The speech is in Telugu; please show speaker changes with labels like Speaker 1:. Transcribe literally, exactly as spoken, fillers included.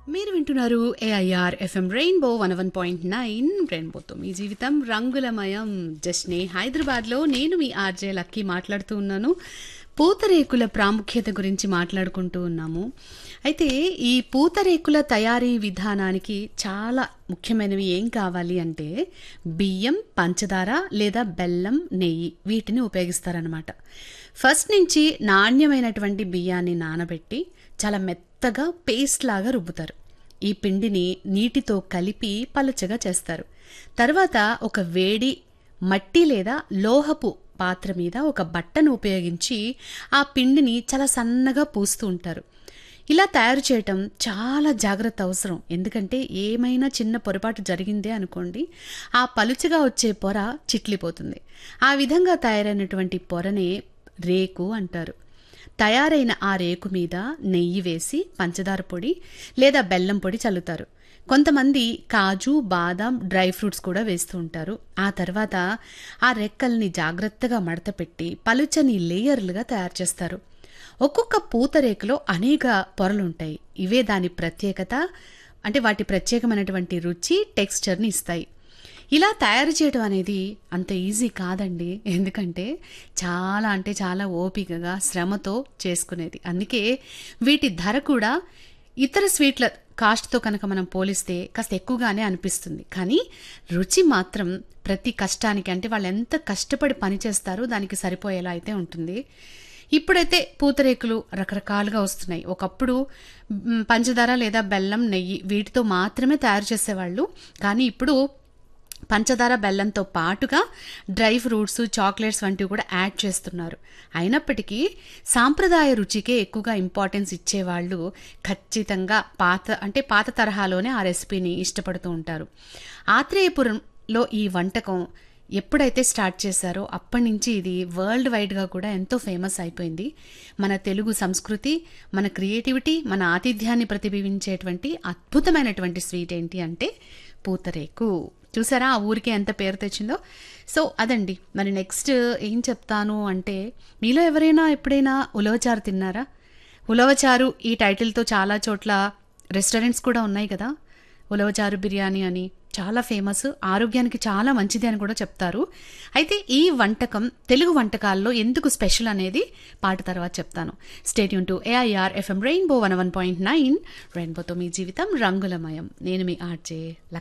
Speaker 1: మీరు వింటున్నారు AIR FM rainbow one one point nine రెయిన్బోతో మీ జీవితం రంగులమయం. జస్నే హైదరాబాద్లో నేను మీ ఆర్జే లక్కీ మాట్లాడుతూ ఉన్నాను. పూతరేకుల ప్రాముఖ్యత గురించి మాట్లాడుకుంటూ ఉన్నాము. అయితే ఈ పూతరేకుల తయారీ విధానానికి చాలా ముఖ్యమైనవి ఏం కావాలి అంటే బియ్యం, పంచదార లేదా బెల్లం, నెయ్యి వీటిని ఉపయోగిస్తారనమాట. ఫస్ట్ నుంచి నాణ్యమైనటువంటి బియ్యాన్ని నానబెట్టి చాలా మెత్తగా పేస్ట్ లాగా రుబ్బుతారు. ఈ పిండిని నీటితో కలిపి పలచగా చేస్తారు. తర్వాత ఒక వేడి మట్టి లేదా లోహపు పాత్ర మీద ఒక బట్టను ఉపయోగించి ఆ పిండిని చాలా సన్నగా పూస్తూ ఉంటారు. ఇలా తయారు చేయటం చాలా జాగ్రత్త అవసరం. ఎందుకంటే ఏమైనా చిన్న పొరపాటు జరిగిందే అనుకోండి, ఆ పలుచగా వచ్చే పొర చిట్లిపోతుంది. ఆ విధంగా తయారైనటువంటి పొరనే రేకు అంటారు. తయారైన ఆ రేకు మీద నెయ్యి వేసి పంచదార పొడి లేదా బెల్లం పొడి చల్లుతారు. కొంతమంది కాజు, బాదాం, డ్రై ఫ్రూట్స్ కూడా వేస్తూ ఉంటారు. ఆ తర్వాత ఆ రెక్కల్ని జాగ్రత్తగా మడతపెట్టి పలుచని లేయర్లుగా తయారు చేస్తారు. ఒక్కొక్క పూతరేకులో అనేక పొరలుంటాయి. ఇవే దాని ప్రత్యేకత, అంటే వాటి ప్రత్యేకమైనటువంటి రుచి, టెక్స్చర్ని ఇస్తాయి. ఇలా తయారు చేయడం అనేది అంత ఈజీ కాదండి. ఎందుకంటే చాలా అంటే చాలా ఓపికగా శ్రమతో చేసుకునేది. అందుకే వీటి ధర కూడా ఇతర స్వీట్ల కాస్ట్తో కనుక మనం పోలిస్తే కాస్త ఎక్కువగానే అనిపిస్తుంది. కానీ రుచి మాత్రం ప్రతి కష్టానికి, అంటే వాళ్ళు ఎంత కష్టపడి పని చేస్తారో దానికి సరిపోయేలా అయితే ఉంటుంది. ఇప్పుడైతే పూతరేకులు రకరకాలుగా వస్తున్నాయి. ఒకప్పుడు పంచదార లేదా బెల్లం, నెయ్యి వీటితో మాత్రమే తయారు చేసేవాళ్ళు. కానీ ఇప్పుడు పంచదార, బెల్లంతో పాటుగా డ్రై ఫ్రూట్స్, చాక్లెట్స్ వంటివి కూడా యాడ్ చేస్తున్నారు. అయినప్పటికీ సాంప్రదాయ రుచికే ఎక్కువగా ఇంపార్టెన్స్ ఇచ్చేవాళ్ళు ఖచ్చితంగా పాత అంటే పాత తరహాలోనే ఆ రెసిపీని ఇష్టపడుతూ ఉంటారు. ఆత్రేయపురంలో ఈ వంటకం ఎప్పుడైతే స్టార్ట్ చేశారో అప్పటి నుంచి ఇది వరల్డ్ వైడ్గా కూడా ఎంతో ఫేమస్ అయిపోయింది. మన తెలుగు సంస్కృతి, మన క్రియేటివిటీ, మన ఆతిథ్యాన్ని ప్రతిబింబించేటువంటి అద్భుతమైనటువంటి స్వీట్ ఏంటి అంటే పూతరేకు. చూసారా ఆ ఊరికి ఎంత పేరు తెచ్చిందో. సో అదండి. మరి నెక్స్ట్ ఏం చెప్తాను అంటే, మీలో ఎవరైనా ఎప్పుడైనా ఉలవచారు తిన్నారా? ఉలవచారు ఈ టైటిల్తో చాలా చోట్ల రెస్టారెంట్స్ కూడా ఉన్నాయి కదా. ఉలవచారు బిర్యానీ అని చాలా ఫేమస్, ఆరోగ్యానికి చాలా మంచిది అని కూడా చెప్తారు. అయితే ఈ వంటకం తెలుగు వంటకాల్లో ఎందుకు స్పెషల్ అనేది పాట తర్వాత చెప్తాను. Stay tune to AIR FM rainbow one one point nine రెయిన్బోతో మీ జీవితం రంగులమయం. నేను మీ ఆర్జే